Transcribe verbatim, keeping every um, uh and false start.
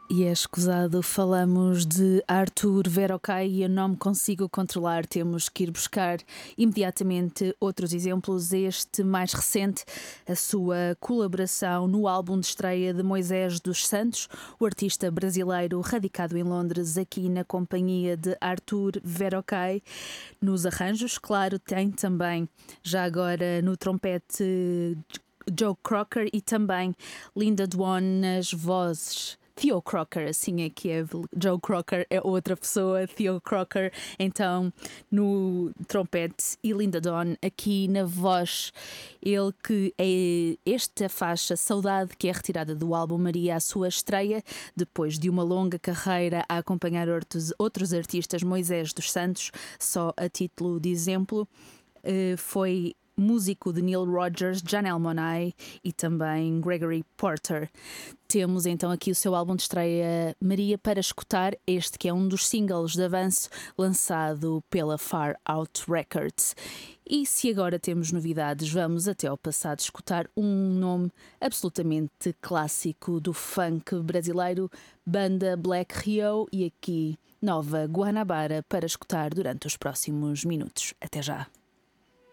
E é escusado, falamos de Arthur Verocai e Eu Não Me Consigo Controlar. Temos que ir buscar imediatamente outros exemplos. Este mais recente, a sua colaboração no álbum de estreia de Moisés dos Santos, o artista brasileiro radicado em Londres, aqui na companhia de Arthur Verocai. Nos arranjos, claro, tem também, já agora no trompete, Joe Crocker e também Linda Dwan nas vozes. Theo Crocker, assim é que é. Joe Crocker é outra pessoa, Theo Crocker, então no trompete e Linda Dawn aqui na voz. Ele que é esta faixa Saudade, que é retirada do álbum Maria, a sua estreia, depois de uma longa carreira a acompanhar outros, outros artistas, Moisés dos Santos, só a título de exemplo, foi músico de Neil Rogers, Janelle Monáe e também Gregory Porter. Temos então aqui o seu álbum de estreia Maria para escutar, este que é um dos singles de avanço lançado pela Far Out Records. E se agora temos novidades, vamos até ao passado escutar um nome absolutamente clássico do funk brasileiro, banda Black Rio, e aqui Nova Guanabara para escutar durante os próximos minutos. Até já!